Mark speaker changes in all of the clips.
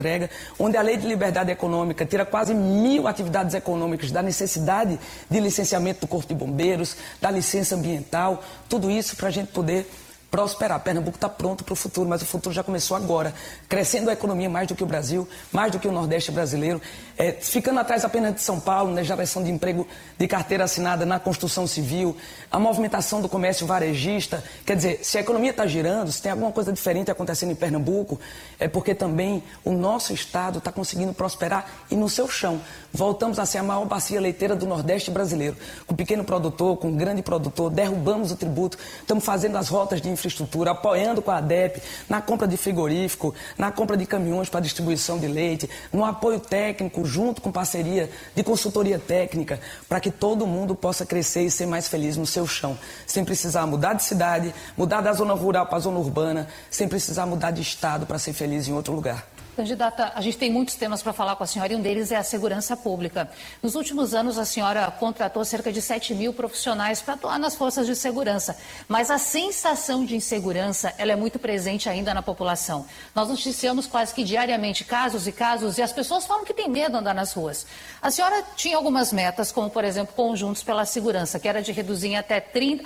Speaker 1: entrega, onde a Lei de Liberdade Econômica tira quase 1.000 atividades econômicas da necessidade de licenciamento do Corpo de Bombeiros, da licença ambiental, tudo isso para a gente poder prosperar. Pernambuco está pronto para o futuro, mas o futuro já começou agora, crescendo a economia mais do que o Brasil, mais do que o Nordeste brasileiro, ficando atrás apenas de São Paulo, na geração de emprego de carteira assinada na construção civil, a movimentação do comércio varejista. Quer dizer, se a economia está girando, se tem alguma coisa diferente acontecendo em Pernambuco, é porque também o nosso estado está conseguindo prosperar e no seu chão. Voltamos a ser a maior bacia leiteira do Nordeste brasileiro, com pequeno produtor, com grande produtor, derrubamos o tributo, estamos fazendo as rotas de infraestrutura, apoiando com a ADEP, na compra de frigorífico, na compra de caminhões para distribuição de leite, no apoio técnico, junto com parceria de consultoria técnica, para que todo mundo possa crescer e ser mais feliz no seu chão, sem precisar mudar de cidade, mudar da zona rural para a zona urbana, sem precisar mudar de estado para ser feliz em outro lugar.
Speaker 2: Candidata, a gente tem muitos temas para falar com a senhora e um deles é a segurança pública. Nos últimos anos, a senhora contratou cerca de 7.000 profissionais para atuar nas forças de segurança, mas a sensação de insegurança ela é muito presente ainda na população. Nós noticiamos quase que diariamente casos e as pessoas falam que tem medo de andar nas ruas. A senhora tinha algumas metas, como por exemplo, Conjuntos pela Segurança, que era de reduzir em até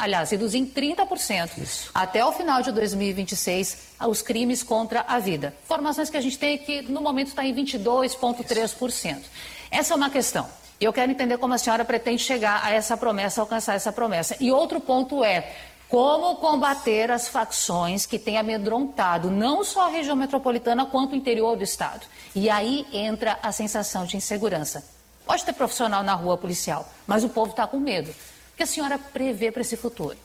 Speaker 2: 30%
Speaker 1: Isso.
Speaker 2: até o final de 2026 os crimes contra a vida. Informações que a gente tem que no momento está em 22,3%. Essa é uma questão. E eu quero entender como a senhora pretende chegar a essa promessa, alcançar essa promessa. E outro ponto é como combater as facções que têm amedrontado não só a região metropolitana quanto o interior do estado. E aí entra a sensação de insegurança. Pode ter profissional na rua policial, mas o povo está com medo. O que a senhora prevê para esse futuro?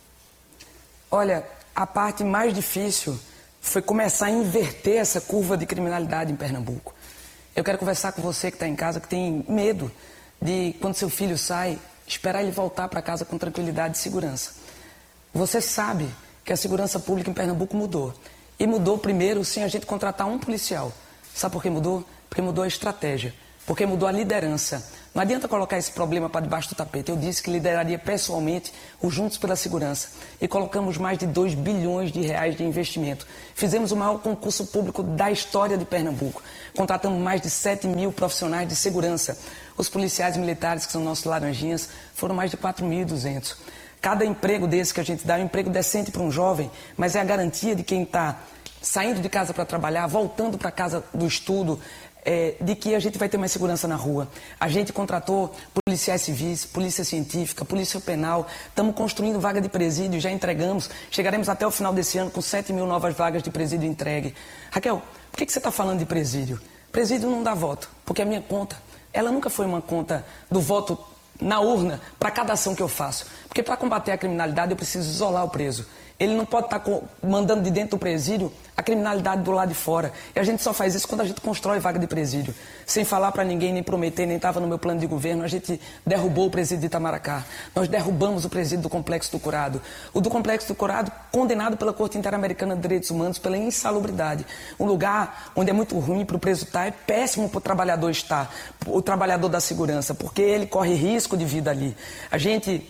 Speaker 1: Olha, a parte mais difícil foi começar a inverter essa curva de criminalidade em Pernambuco. Eu quero conversar com você que está em casa, que tem medo de, quando seu filho sai, esperar ele voltar para casa com tranquilidade e segurança. Você sabe que a segurança pública em Pernambuco mudou. E mudou primeiro sem a gente contratar um policial. Sabe por que mudou? Porque mudou a estratégia. Porque mudou a liderança. Não adianta colocar esse problema para debaixo do tapete. Eu disse que lideraria pessoalmente o Juntos pela Segurança. E colocamos mais de 2 bilhões de reais de investimento. Fizemos o maior concurso público da história de Pernambuco. Contratamos mais de 7.000 profissionais de segurança. Os policiais militares, que são nossos laranjinhas, foram mais de 4.200. Cada emprego desse que a gente dá é um emprego decente para um jovem, mas é a garantia de quem está saindo de casa para trabalhar, voltando para casa do estudo, de que a gente vai ter mais segurança na rua. A gente contratou policiais civis, polícia científica, polícia penal, estamos construindo vaga de presídio, já entregamos, chegaremos até o final desse ano com 7.000 novas vagas de presídio entregue. Raquel, por que você está falando de presídio? Presídio não dá voto, porque a minha conta, ela nunca foi uma conta do voto na urna para cada ação que eu faço. Porque para combater a criminalidade eu preciso isolar o preso. Ele não pode estar mandando de dentro do presídio a criminalidade do lado de fora. E a gente só faz isso quando a gente constrói vaga de presídio. Sem falar para ninguém, nem prometer, nem estava no meu plano de governo, a gente derrubou o presídio de Itamaracá. Nós derrubamos o presídio do Complexo do Curado. O do Complexo do Curado, condenado pela Corte Interamericana de Direitos Humanos pela insalubridade. Um lugar onde é muito ruim para o preso estar, é péssimo para o trabalhador estar, o trabalhador da segurança, porque ele corre risco de vida ali. A gente...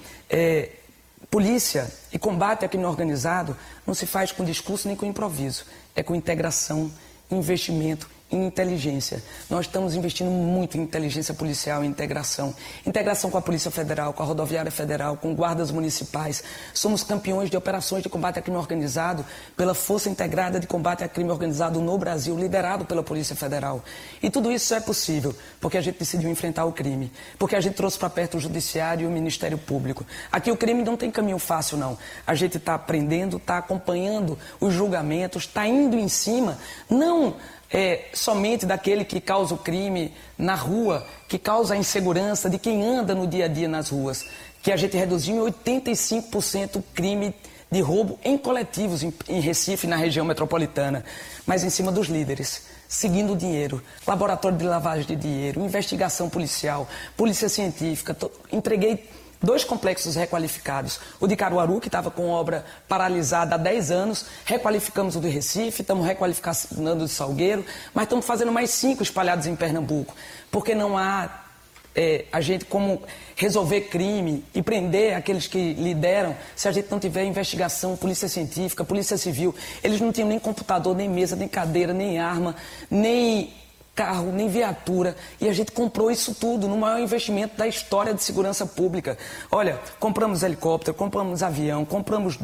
Speaker 1: Polícia e combate ao crime organizado não se faz com discurso nem com improviso. É com integração, investimento e inteligência. Nós estamos investindo muito em inteligência policial e integração. Integração com a Polícia Federal, com a Rodoviária Federal, com guardas municipais. Somos campeões de operações de combate ao crime organizado pela Força Integrada de Combate ao Crime Organizado no Brasil, liderado pela Polícia Federal. E tudo isso é possível porque a gente decidiu enfrentar o crime, porque a gente trouxe para perto o Judiciário e o Ministério Público. Aqui o crime não tem caminho fácil, não. A gente está aprendendo, está acompanhando os julgamentos, está indo em cima, não... somente daquele que causa o crime na rua, que causa a insegurança de quem anda no dia a dia nas ruas, que a gente reduziu em 85% o crime de roubo em coletivos em Recife, na região metropolitana, mas em cima dos líderes, seguindo o dinheiro, laboratório de lavagem de dinheiro, investigação policial, polícia científica, entreguei 2 complexos requalificados. O de Caruaru, que estava com obra paralisada há 10 anos, requalificamos o de Recife, estamos requalificando o de Salgueiro, mas estamos fazendo mais 5 espalhados em Pernambuco, porque não há a gente como resolver crime e prender aqueles que lideram se a gente não tiver investigação, polícia científica, polícia civil. Eles não tinham nem computador, nem mesa, nem cadeira, nem arma, nem carro, nem viatura. E a gente comprou isso tudo no maior investimento da história de segurança pública. Olha, compramos helicóptero, compramos avião, compramos